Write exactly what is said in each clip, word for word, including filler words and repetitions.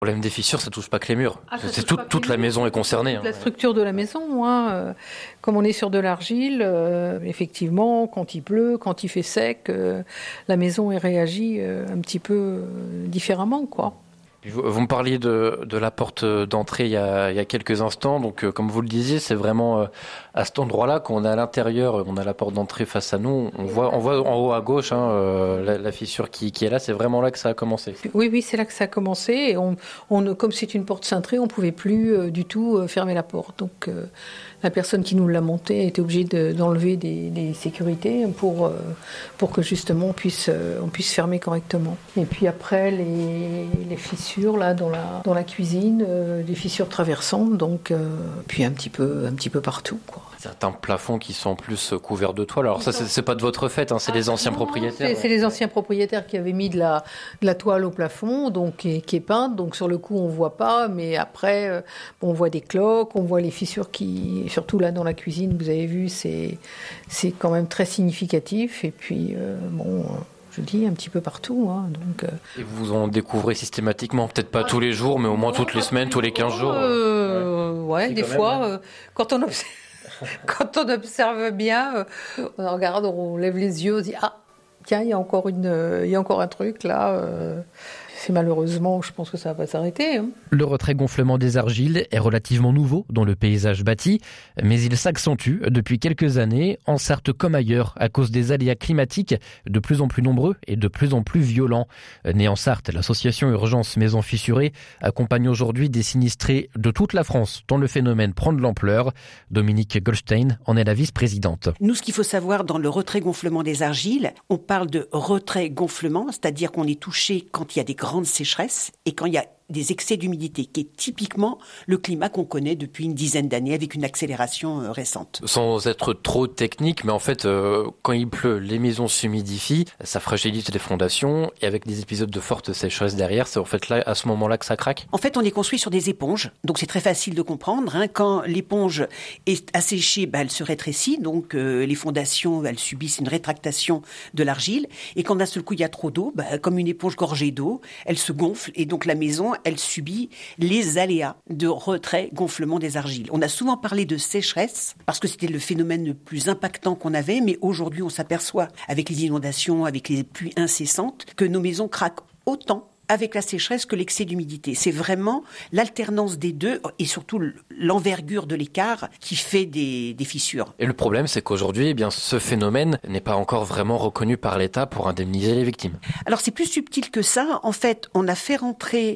Le problème des fissures, ça touche pas que les murs. Ah, c'est tout, toute la maison est concernée. Toute hein. La structure de la maison, hein, euh, comme on est sur de l'argile, euh, effectivement, quand il pleut, quand il fait sec, euh, la maison est réagit euh, un petit peu euh, différemment, quoi. Vous, vous me parliez de, de la porte d'entrée il y a, il y a quelques instants. Donc, euh, comme vous le disiez, c'est vraiment euh, à cet endroit-là qu'on est à l'intérieur, on a la porte d'entrée face à nous. On voit, on voit en haut à gauche hein, euh, la, la fissure qui, qui est là. C'est vraiment là que ça a commencé. Oui, oui, c'est là que ça a commencé. Et on, on, comme c'est une porte cintrée, on ne pouvait plus euh, du tout euh, fermer la porte. Donc, euh, la personne qui nous l'a montée était obligée de, d'enlever des, des sécurités pour, euh, pour que justement on puisse, euh, on puisse fermer correctement. Et puis après, les, les fissures là, dans, la, dans la cuisine, euh, des fissures traversantes, donc, euh, puis un petit peu, un petit peu partout, quoi. Certains plafonds qui sont en plus couverts de toile. Alors ça, c'est, c'est pas de votre fait, hein, c'est ah, les anciens non, propriétaires. C'est, ouais. c'est les anciens propriétaires qui avaient mis de la, de la toile au plafond, donc qui est, qui est peinte. Donc sur le coup, on voit pas, mais après, euh, on voit des cloques, on voit les fissures qui, surtout là dans la cuisine, vous avez vu, c'est, c'est quand même très significatif. Et puis euh, bon. Je dis un petit peu partout. Hein, donc, euh... Et vous en découvrez systématiquement, peut-être pas tous les jours, mais au moins toutes les semaines, tous les quinze jours. Euh, ouais, ouais des fois, même, hein. euh, quand on observe. Quand on observe bien, on regarde, on lève les yeux, on se dit ah tiens il y a encore une, il y a encore un truc là. Euh, c'est malheureusement, je pense que ça va pas s'arrêter. Hein. Le retrait gonflement des argiles est relativement nouveau dans le paysage bâti, mais il s'accentue depuis quelques années, en Sarthe comme ailleurs, à cause des aléas climatiques de plus en plus nombreux et de plus en plus violents. Née en Sarthe, l'association Urgence Maisons Fissurées accompagne aujourd'hui des sinistrés de toute la France dont le phénomène prend de l'ampleur. Dominique Goldstein en est la vice-présidente. Nous, ce qu'il faut savoir dans le retrait gonflement des argiles, on parle de retrait gonflement, c'est-à-dire qu'on est touché quand il y a des grandes sécheresses et quand il y a des excès d'humidité, qui est typiquement le climat qu'on connaît depuis une dizaine d'années avec une accélération euh, récente. Sans être trop technique, mais en fait, euh, quand il pleut, les maisons s'humidifient, ça fragilise les fondations, et avec des épisodes de forte sécheresse derrière, c'est en fait là, à ce moment-là que ça craque. En fait, on est construit sur des éponges, donc c'est très facile de comprendre. Hein. Quand l'éponge est asséchée, bah, elle se rétrécit, donc euh, les fondations, elles subissent une rétractation de l'argile, et quand d'un seul coup il y a trop d'eau, bah, comme une éponge gorgée d'eau, elle se gonfle, et donc la maison, elle subit les aléas de retrait gonflement des argiles. On a souvent parlé de sécheresse parce que c'était le phénomène le plus impactant qu'on avait, mais aujourd'hui on s'aperçoit avec les inondations, avec les pluies incessantes, que nos maisons craquent autant avec la sécheresse que l'excès d'humidité. C'est vraiment l'alternance des deux et surtout l'envergure de l'écart qui fait des, des fissures. Et le problème, c'est qu'aujourd'hui, eh bien, ce phénomène n'est pas encore vraiment reconnu par l'État pour indemniser les victimes. Alors c'est plus subtil que ça. En fait, on a fait rentrer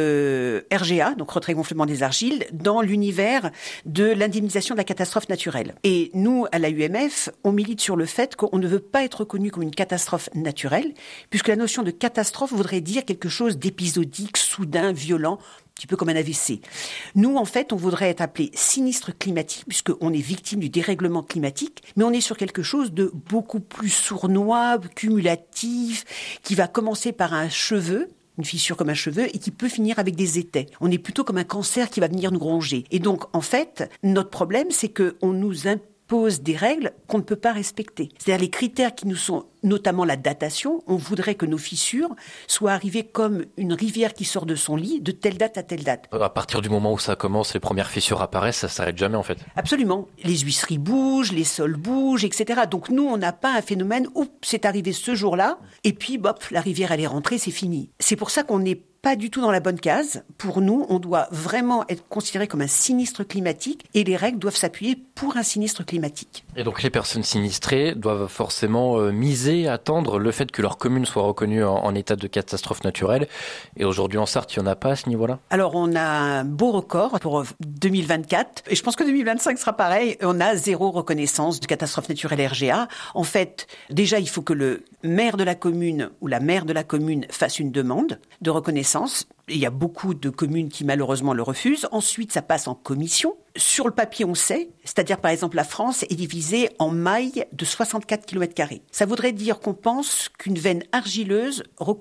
le R G A, donc retrait gonflement des argiles, dans l'univers de l'indemnisation de la catastrophe naturelle. Et nous, à la U M F, on milite sur le fait qu'on ne veut pas être reconnu comme une catastrophe naturelle, puisque la notion de catastrophe voudrait dire quelque chose d'épisodique, soudain, violent, un petit peu comme un A V C. Nous, en fait, on voudrait être appelé sinistre climatique, puisqu'on est victime du dérèglement climatique, mais on est sur quelque chose de beaucoup plus sournois, cumulatif, qui va commencer par un cheveu, une fissure comme un cheveu, et qui peut finir avec des étais. On est plutôt comme un cancer qui va venir nous ronger. Et donc, en fait, notre problème, c'est qu'on nous impose des règles qu'on ne peut pas respecter. C'est-à-dire les critères qui nous sont, notamment la datation, on voudrait que nos fissures soient arrivées comme une rivière qui sort de son lit, de telle date à telle date. À partir du moment où ça commence, les premières fissures apparaissent, ça s'arrête jamais en fait. Absolument. Les huisseries bougent, les sols bougent, et cetera. Donc nous, on n'a pas un phénomène où c'est arrivé ce jour-là, et puis bop, la rivière elle est rentrée, c'est fini. C'est pour ça qu'on n'est pas du tout dans la bonne case. Pour nous, on doit vraiment être considéré comme un sinistre climatique et les règles doivent s'appuyer pour un sinistre climatique. Et donc les personnes sinistrées doivent forcément euh, miser, attendre le fait que leur commune soit reconnue en, en état de catastrophe naturelle. Et aujourd'hui en Sarthe, il n'y en a pas à ce niveau-là ? Alors on a un beau record pour deux mille vingt-quatre et je pense que deux mille vingt-cinq sera pareil. On a zéro reconnaissance de catastrophe naturelle R G A. En fait, déjà il faut que le maire de la commune ou la maire de la commune fasse une demande de reconnaissance. Il y a beaucoup de communes qui malheureusement le refusent. Ensuite, ça passe en commission. Sur le papier, on sait, c'est-à-dire par exemple la France est divisée en mailles de soixante-quatre kilomètres carrés. Ça voudrait dire qu'on pense qu'une veine argileuse recouvre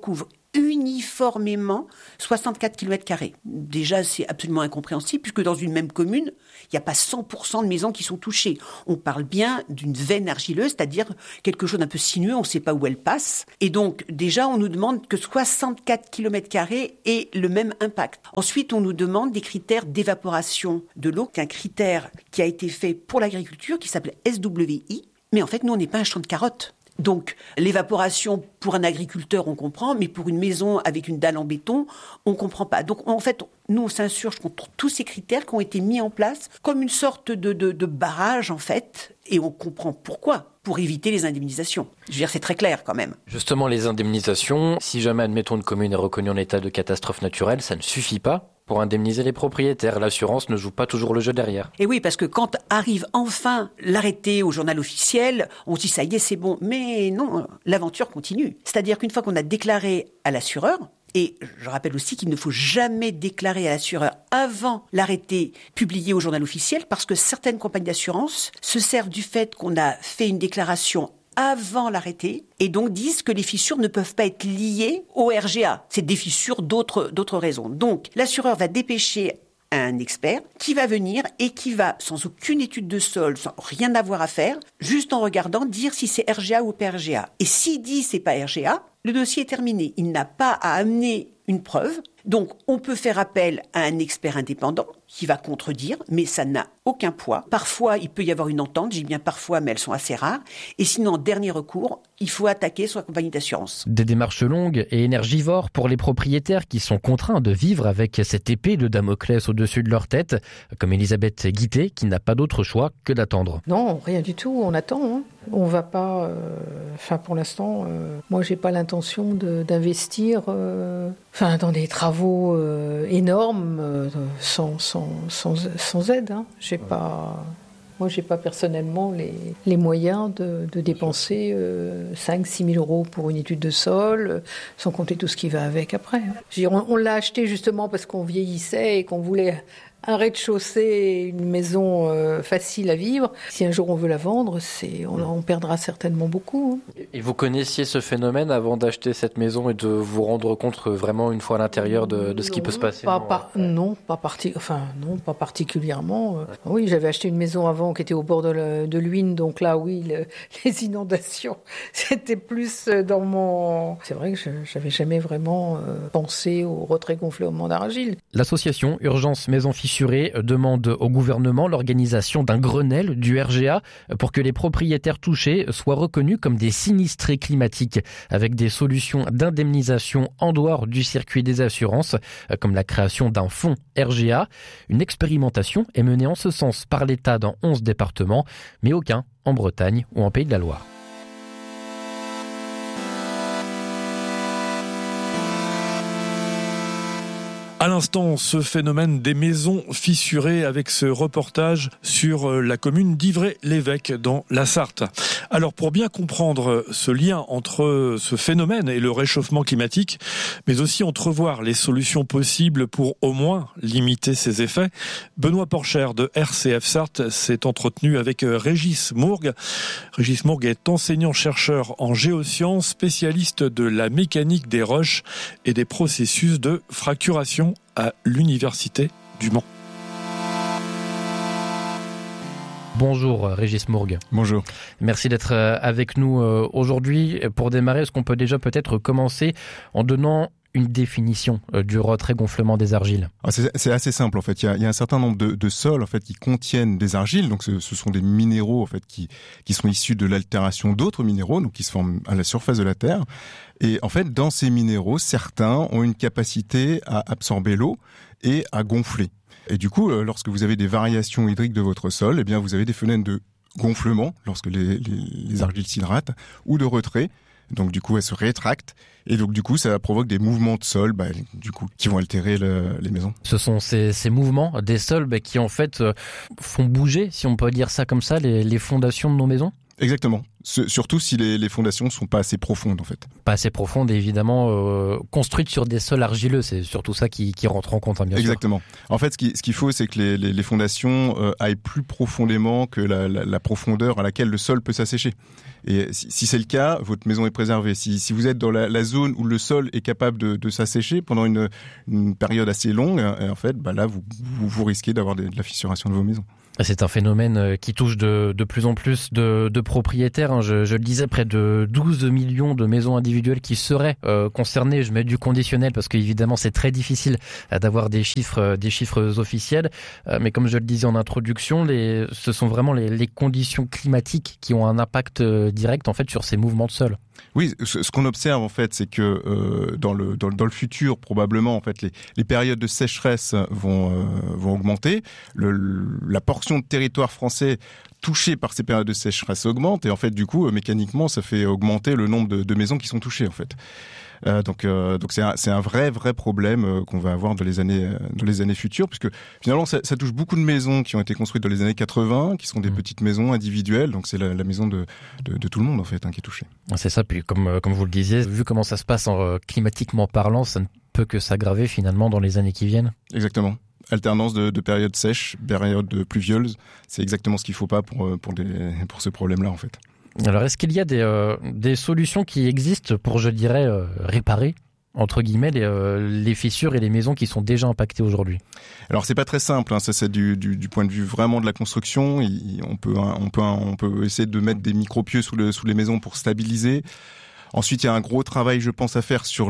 uniformément soixante-quatre kilomètres carrés. Déjà, c'est absolument incompréhensible, puisque dans une même commune, il n'y a pas cent pour cent de maisons qui sont touchées. On parle bien d'une veine argileuse, c'est-à-dire quelque chose d'un peu sinueux, on ne sait pas où elle passe. Et donc, déjà, on nous demande que soixante-quatre kilomètres carrés aient le même impact. Ensuite, on nous demande des critères d'évaporation de l'eau, qui est un critère qui a été fait pour l'agriculture, qui s'appelle S W I. Mais en fait, nous, on n'est pas un champ de carottes. Donc, l'évaporation, pour un agriculteur, on comprend, mais pour une maison avec une dalle en béton, on ne comprend pas. Donc, en fait, nous, on s'insurge contre tous ces critères qui ont été mis en place comme une sorte de, de, de barrage, en fait, et on comprend pourquoi. Pour éviter les indemnisations. Je veux dire, c'est très clair quand même. Justement, les indemnisations, si jamais, admettons, une commune est reconnue en état de catastrophe naturelle, ça ne suffit pas pour indemniser les propriétaires. L'assurance ne joue pas toujours le jeu derrière. Et oui, parce que quand arrive enfin l'arrêté au journal officiel, on se dit ça y est, c'est bon. Mais non, l'aventure continue. C'est-à-dire qu'une fois qu'on a déclaré à l'assureur, et je rappelle aussi qu'il ne faut jamais déclarer à l'assureur avant l'arrêté publié au journal officiel, parce que certaines compagnies d'assurance se servent du fait qu'on a fait une déclaration avant l'arrêté, et donc disent que les fissures ne peuvent pas être liées au R G A. C'est des fissures d'autres, d'autres raisons. Donc, l'assureur va dépêcher un expert qui va venir et qui va, sans aucune étude de sol, sans rien avoir à faire, juste en regardant, dire si c'est R G A ou pas R G A. Et s'il dit c'est pas R G A, le dossier est terminé. Il n'a pas à amener une preuve. Donc, on peut faire appel à un expert indépendant qui va contredire, mais ça n'a aucun poids. Parfois, il peut y avoir une entente, j'ai bien parfois, mais elles sont assez rares. Et sinon, en dernier recours, il faut attaquer sur la compagnie d'assurance. Des démarches longues et énergivores pour les propriétaires qui sont contraints de vivre avec cette épée de Damoclès au-dessus de leur tête, comme Elisabeth Guittet, qui n'a pas d'autre choix que d'attendre. Non, rien du tout, on attend. Hein. On va pas... Euh, enfin, pour l'instant, euh, moi, j'ai pas l'intention de, d'investir euh, enfin, dans des travaux euh, énormes euh, sans, sans, sans, sans aide. Hein. J'ai pas... Moi, j'ai pas personnellement les, les moyens de, de dépenser euh, cinq à six mille euros pour une étude de sol, euh, sans compter tout ce qui va avec après. Je veux dire, on, on l'a acheté justement parce qu'on vieillissait et qu'on voulait un rez-de-chaussée et une maison euh, facile à vivre. Si un jour on veut la vendre, c'est, on, on perdra certainement beaucoup. Hein. Et vous connaissiez ce phénomène avant d'acheter cette maison et de vous rendre compte vraiment une fois à l'intérieur de, de ce non, qui peut se passer? Pas, pas, non, pas parti, enfin, non, pas particulièrement. Ouais. Oui, j'avais acheté une maison avant qui était au bord de, le, de l'Huisne, donc là, oui, le, les inondations, c'était plus dans mon... C'est vrai que je n'avais jamais vraiment euh, pensé au retrait gonflement d'argile. L'association Urgence Maison Fissurée demande au gouvernement l'organisation d'un Grenelle du R G A pour que les propriétaires touchés soient reconnus comme des sinistrés climatiques avec des solutions d'indemnisation en dehors du circuit des assurances, comme la création d'un fonds R G A. Une expérimentation est menée en ce sens par l'État dans onze départements, mais aucun en Bretagne ou en Pays de la Loire. À l'instant, ce phénomène des maisons fissurées avec ce reportage sur la commune d'Ivray-l'Évêque dans la Sarthe. Alors, pour bien comprendre ce lien entre ce phénomène et le réchauffement climatique, mais aussi entrevoir les solutions possibles pour au moins limiter ses effets, Benoît Porcher de R C F Sarthe s'est entretenu avec Régis Mourgue. Régis Mourgue est enseignant-chercheur en géosciences, spécialiste de la mécanique des roches et des processus de fracturation à l'Université du Mans. Bonjour Régis Mourgue. Bonjour. Merci d'être avec nous aujourd'hui. Pour démarrer, est-ce qu'on peut déjà peut-être commencer en donnant une définition du retrait gonflement des argiles? c'est, c'est assez simple en fait. Il y a, il y a un certain nombre de, de sols en fait qui contiennent des argiles. Donc ce, ce sont des minéraux en fait qui qui sont issus de l'altération d'autres minéraux, donc qui se forment à la surface de la Terre. Et en fait, dans ces minéraux, certains ont une capacité à absorber l'eau et à gonfler. Et du coup, lorsque vous avez des variations hydriques de votre sol, eh bien vous avez des phénomènes de gonflement lorsque les, les, les argiles s'hydratent ou de retrait. Donc du coup, elles se rétractent et donc du coup, ça provoque des mouvements de sol, bah, du coup, qui vont altérer le, les maisons. Ce sont ces, ces mouvements des sols bah, qui en fait euh, font bouger, si on peut dire ça comme ça, les, les fondations de nos maisons. Exactement. Ce, surtout si les, les fondations sont pas assez profondes en fait. Pas assez profondes, évidemment, euh, construites sur des sols argileux, c'est surtout ça qui, qui rentre en compte, hein, bien Exactement. sûr. En fait, ce qu'il ce qu'il faut, c'est que les, les, les fondations euh, aillent plus profondément que la, la, la profondeur à laquelle le sol peut s'assécher. Et si, si c'est le cas, votre maison est préservée. Si, si vous êtes dans la, la zone où le sol est capable de, de s'assécher pendant une, une période assez longue, en fait, bah là, vous, vous, vous risquez d'avoir de, de la fissuration de vos maisons. C'est un phénomène qui touche de, de plus en plus de, de propriétaires. Je, je le disais, près de douze millions de maisons individuelles qui seraient euh, concernées. Je mets du conditionnel parce qu'évidemment, c'est très difficile d'avoir des chiffres, des chiffres officiels. Euh, mais comme je le disais en introduction, les, ce sont vraiment les, les conditions climatiques qui ont un impact direct en fait sur ces mouvements de sol. Oui, ce, ce qu'on observe en fait, c'est que euh, dans le dans, dans le futur, probablement en fait, les, les périodes de sécheresse vont euh, vont augmenter. Le, la portion de territoire français touchée par ces périodes de sécheresse augmente et en fait, du coup, euh, mécaniquement, ça fait augmenter le nombre de, de maisons qui sont touchées en fait. Euh, donc, euh, donc c'est un, c'est un vrai, vrai problème euh, qu'on va avoir dans les années, euh, dans les années futures, puisque finalement, ça, ça touche beaucoup de maisons qui ont été construites dans les années quatre-vingts, qui sont des mmh. petites maisons individuelles. Donc, c'est la, la maison de, de, de tout le monde en fait hein, qui est touchée. C'est ça. Puis, comme, comme vous le disiez, vu comment ça se passe en, euh, climatiquement parlant, ça ne peut que s'aggraver finalement dans les années qui viennent. Exactement. Alternance de, de périodes sèches, périodes pluvieuses, c'est exactement ce qu'il faut pas pour pour des, pour ce problème-là en fait. Alors, est-ce qu'il y a des, euh, des solutions qui existent pour, je dirais, euh, réparer, entre guillemets, les, euh, les fissures et les maisons qui sont déjà impactées aujourd'hui? Alors, c'est pas très simple, hein, ça c'est du, du, du point de vue vraiment de la construction. Il, on, peut, on, peut, on peut essayer de mettre des micro-pieux sous, le, sous les maisons pour stabiliser. Ensuite, il y a un gros travail, je pense, à faire sur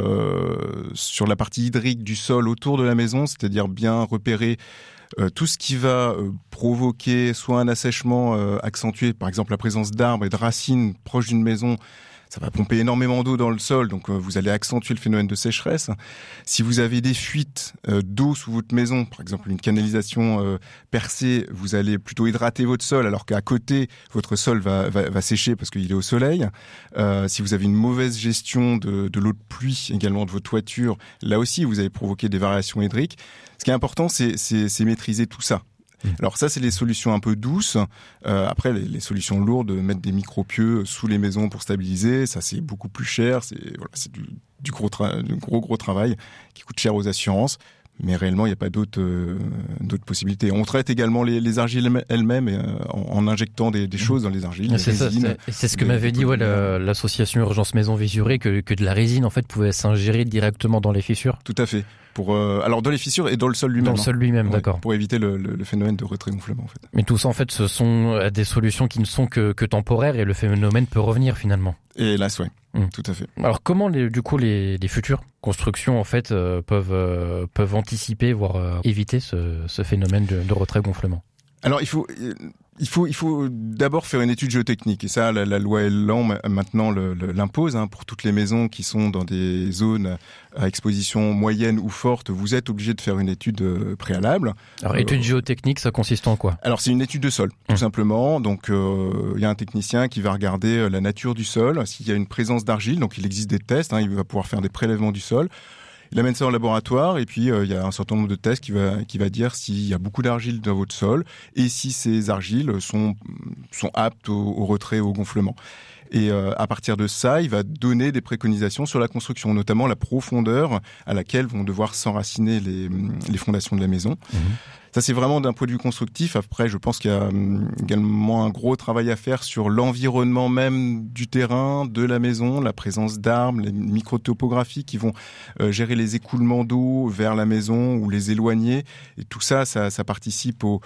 le sur la partie hydrique du sol autour de la maison, c'est-à-dire bien repérer Euh, tout ce qui va euh, provoquer soit un assèchement euh, accentué, par exemple la présence d'arbres et de racines proches d'une maison, ça va pomper énormément d'eau dans le sol, donc euh, vous allez accentuer le phénomène de sécheresse. Si vous avez des fuites euh, d'eau sous votre maison, par exemple une canalisation euh, percée, vous allez plutôt hydrater votre sol, alors qu'à côté, votre sol va, va, va sécher parce qu'il est au soleil. Euh, si vous avez une mauvaise gestion de, de l'eau de pluie, également de votre toiture, là aussi, vous allez provoquer des variations hydriques. Ce qui est important, c'est, c'est, c'est maîtriser tout ça. Alors ça, c'est les solutions un peu douces. Euh, après, les, les solutions lourdes, mettre des micro-pieux sous les maisons pour stabiliser, ça c'est beaucoup plus cher. C'est, voilà, c'est du, du, gros tra- du gros gros travail qui coûte cher aux assurances. Mais réellement, il n'y a pas d'autres, euh, d'autres possibilités. On traite également les, les argiles elles-mêmes euh, en, en injectant des, des choses dans les argiles. C'est, ça, c'est, c'est ce que des, m'avait dit ouais, la, l'association Urgence Maison Visurée, que, que de la résine en fait pouvait s'ingérer directement dans les fissures. Tout à fait. Pour euh, alors dans les fissures et dans le sol lui-même. Dans le sol lui-même, hein. d'accord. Ouais, pour éviter le, le, le phénomène de retrait-gonflement en fait. Mais tout ça en fait, ce sont des solutions qui ne sont que, que temporaires et le phénomène peut revenir finalement. Et là, ouais, mmh. tout à fait. Alors comment les, du coup les, les futures constructions en fait euh, peuvent euh, peuvent anticiper voire euh, éviter ce, ce phénomène de, de retrait-gonflement? Alors il faut il faut il faut d'abord faire une étude géotechnique et ça la, la loi Elan maintenant le, le, l'impose hein, pour toutes les maisons qui sont dans des zones à exposition moyenne ou forte, vous êtes obligé de faire une étude préalable. Alors étude euh, géotechnique, ça consiste en quoi? Alors c'est une étude de sol tout mmh. simplement. Donc il euh, y a un technicien qui va regarder la nature du sol, s'il y a une présence d'argile, donc il existe des tests, hein, il va pouvoir faire des prélèvements du sol. Il amène ça au laboratoire et puis euh, il y a un certain nombre de tests qui va qui va dire s'il y a beaucoup d'argile dans votre sol et si ces argiles sont sont aptes au, au retrait, au gonflement. Et euh, à partir de ça, il va donner des préconisations sur la construction, notamment la profondeur à laquelle vont devoir s'enraciner les les fondations de la maison. Mmh. Ça, c'est vraiment d'un point de vue constructif. Après, je pense qu'il y a également un gros travail à faire sur l'environnement même du terrain, de la maison, la présence d'arbres, les microtopographies qui vont euh, gérer les écoulements d'eau vers la maison ou les éloigner. Et tout ça, ça, ça participe aux,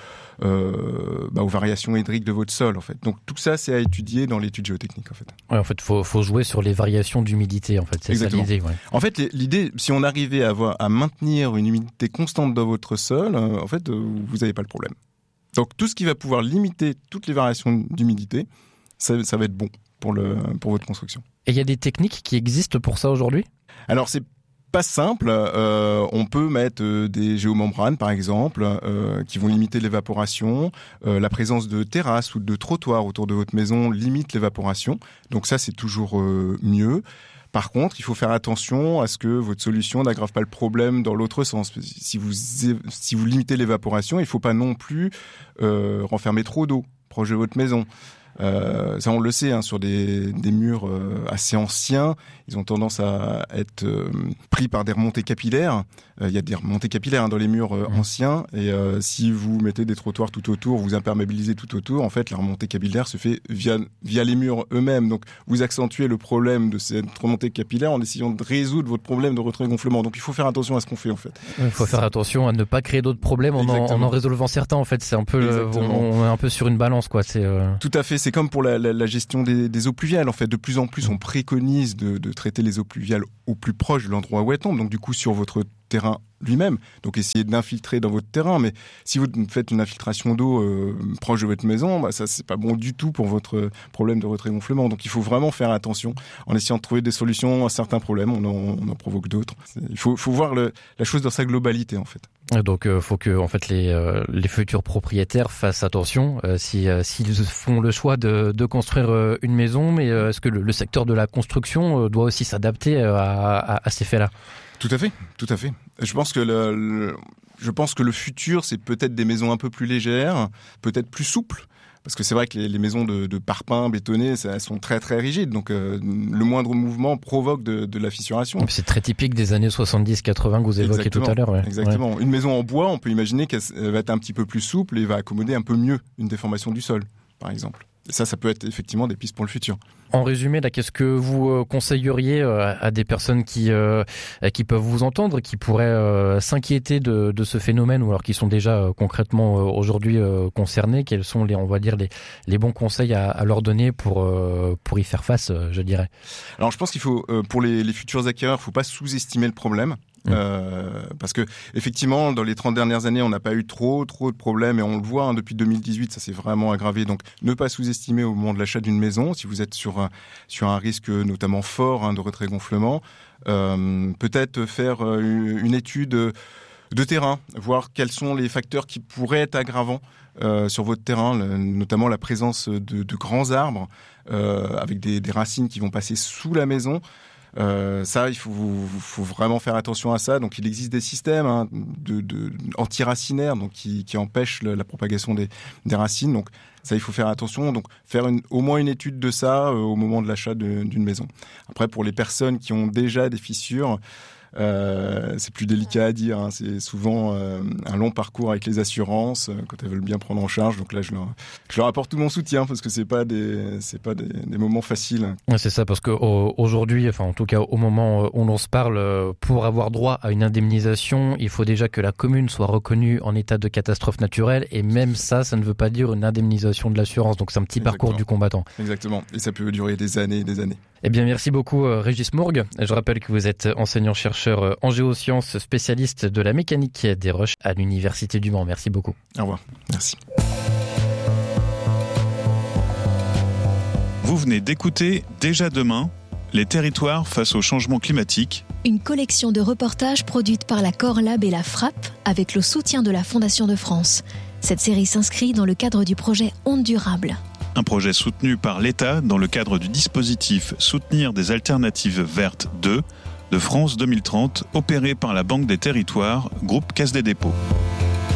euh, bah, aux variations hydriques de votre sol, en fait. Donc, tout ça, c'est à étudier dans l'étude géotechnique, en fait. Ouais, en fait, faut, faut jouer sur les variations d'humidité, en fait. C'est Exactement. ça l'idée, ouais. En fait, l'idée, si on arrivait à avoir, à maintenir une humidité constante dans votre sol, euh, en fait, vous n'avez pas le problème. Donc tout ce qui va pouvoir limiter toutes les variations d'humidité, ça, ça va être bon pour, le, pour votre construction. Et il y a des techniques qui existent pour ça aujourd'hui ? Alors c'est pas simple. Euh, on peut mettre euh, des géomembranes par exemple euh, qui vont limiter l'évaporation. Euh, la présence de terrasses ou de trottoirs autour de votre maison limite l'évaporation. Donc ça c'est toujours euh, mieux. Par contre, il faut faire attention à ce que votre solution n'aggrave pas le problème dans l'autre sens. Si vous, si vous limitez l'évaporation, il ne faut pas non plus euh, renfermer trop d'eau proche de votre maison. Euh, ça, on le sait, hein, sur des, des murs euh, assez anciens, ils ont tendance à être euh, pris par des remontées capillaires. Il euh, y a des remontées capillaires hein, dans les murs euh, mmh. anciens, et euh, si vous mettez des trottoirs tout autour, vous imperméabilisez tout autour, en fait, la remontée capillaire se fait via via les murs eux-mêmes. Donc, vous accentuez le problème de cette remontée capillaire en essayant de résoudre votre problème de retrait-gonflement. Donc, il faut faire attention à ce qu'on fait, en fait. Il faut faire attention à ne pas créer d'autres problèmes en en, en en résolvant certains. En fait, c'est un peu, le, on est un peu sur une balance, quoi. C'est euh... tout à fait. C'est comme pour la, la, la gestion des, des eaux pluviales. En fait, de plus en plus, on préconise de, de traiter les eaux pluviales au plus proche de l'endroit où elles tombent. Donc, du coup, sur votre terrain lui-même. Donc, essayez d'infiltrer dans votre terrain. Mais si vous faites une infiltration d'eau euh, proche de votre maison, bah, ça, c'est pas bon du tout pour votre problème de retrait-gonflement. Donc, il faut vraiment faire attention en essayant de trouver des solutions à certains problèmes. On en, on en provoque d'autres. C'est, il faut, faut voir le, la chose dans sa globalité, en fait. Donc, il euh, faut que, en fait, les, euh, les futurs propriétaires fassent attention euh, si, euh, s'ils font le choix de, de construire euh, une maison. Mais euh, est-ce que le, le secteur de la construction euh, doit aussi s'adapter euh, à, à, à ces faits-là ? Tout à fait, tout à fait. Je pense que le, le, je pense que le futur, c'est peut-être des maisons un peu plus légères, peut-être plus souples. Parce que c'est vrai que les, les maisons de, de parpaing bétonnées, ça, elles sont très très rigides. Donc euh, le moindre mouvement provoque de, de la fissuration. C'est très typique des années soixante-dix quatre-vingts que vous évoquiez exactement, tout à l'heure. Ouais. Exactement. Ouais. Une maison en bois, on peut imaginer qu'elle va être un petit peu plus souple et va accommoder un peu mieux une déformation du sol, par exemple. Et ça, ça peut être effectivement des pistes pour le futur. En résumé, là, qu'est-ce que vous conseilleriez à des personnes qui euh, qui peuvent vous entendre, qui pourraient euh, s'inquiéter de, de ce phénomène, ou alors qui sont déjà euh, concrètement euh, aujourd'hui euh, concernés? Quels sont les, on va dire, les, les bons conseils à, à leur donner pour euh, pour y faire face, euh, je dirais? Alors, je pense qu'il faut, euh, pour les, les futurs acquéreurs, il ne faut pas sous-estimer le problème. Euh, parce que effectivement, dans les trente dernières années, on n'a pas eu trop trop de problèmes, et on le voit hein, depuis deux mille dix-huit, ça s'est vraiment aggravé. Donc, ne pas sous-estimer au moment de l'achat d'une maison, si vous êtes sur un, sur un risque notamment fort hein, de retrait-gonflement. Euh, peut-être faire une, une étude de terrain, voir quels sont les facteurs qui pourraient être aggravants euh, sur votre terrain, le, notamment la présence de, de grands arbres euh, avec des, des racines qui vont passer sous la maison. Euh, ça, il faut, faut vraiment faire attention à ça. Donc, il existe des systèmes hein, de, de anti-racinaires, donc qui, qui empêchent le, la propagation des, des racines. Donc, ça, il faut faire attention. Donc, faire une, au moins une étude de ça euh, au moment de l'achat de, d'une maison. Après, pour les personnes qui ont déjà des fissures, Euh, c'est plus délicat à dire, hein. C'est souvent euh, un long parcours avec les assurances euh, quand elles veulent bien prendre en charge. Donc là, je leur, je leur apporte tout mon soutien parce que c'est pas des, c'est pas des, des moments faciles. Ouais, c'est ça, parce que aujourd'hui, enfin en tout cas au moment où l'on se parle, pour avoir droit à une indemnisation, il faut déjà que la commune soit reconnue en état de catastrophe naturelle, et même ça, ça ne veut pas dire une indemnisation de l'assurance. Donc c'est un petit Exactement. Parcours du combattant. Exactement, et ça peut durer des années et des années. Eh bien, merci beaucoup, Régis Mourgue. Je rappelle que vous êtes enseignant-chercheur en géosciences, spécialiste de la mécanique des roches à l'Université du Mans. Merci beaucoup. Au revoir. Merci. Vous venez d'écouter Déjà demain, les territoires face au changement climatique. Une collection de reportages produite par la Corlab et la Frappe avec le soutien de la Fondation de France. Cette série s'inscrit dans le cadre du projet Ondes durables. Un projet soutenu par l'État dans le cadre du dispositif Soutenir des alternatives vertes deux de France deux mille trente, opéré par la Banque des Territoires, groupe Caisse des Dépôts.